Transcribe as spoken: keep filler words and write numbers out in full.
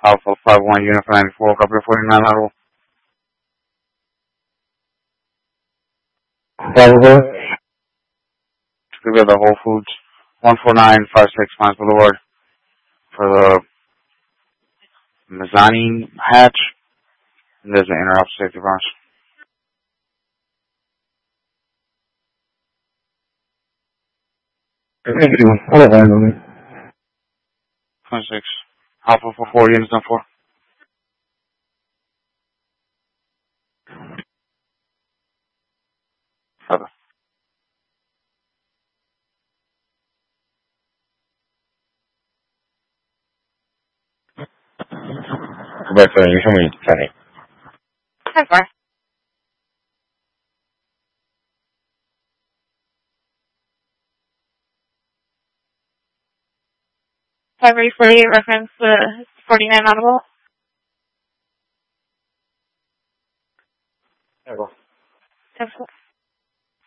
Alpha five one Unit ninety-four, copy forty-nine level. Bravo. We have the Whole Foods, one four nine five six Mines Boulevard, for the mezzanine hatch. And there's an interrupt safety branch. Thank you. All right, man. twenty-six. Alpha for four units done for. Seven. Roberto, you show me Sunny. Hi, sir. February forty-eight, reference uh, forty-nine audible. There you go. That's